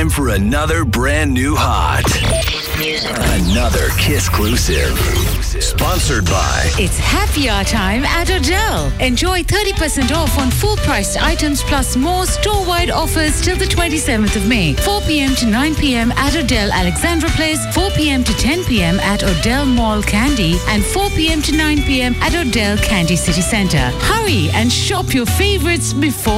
time for another brand new hot. Another Kiss-clusive. Sponsored by... It's happy hour time at Odell. Enjoy 30% off on full-priced items plus more store-wide offers till the 27th of May. 4 p.m. to 9 p.m. at Odell Alexandra Place, 4 p.m. to 10 p.m. at Odell Mall Candy, and 4 p.m. to 9 p.m. at Odell Candy City Centre. Hurry and shop your favorites before